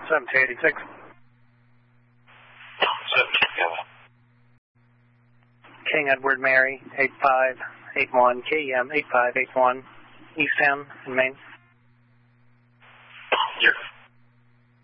7286. 72, King Edward Mary, 8581, KEM 8581, East End in Maine.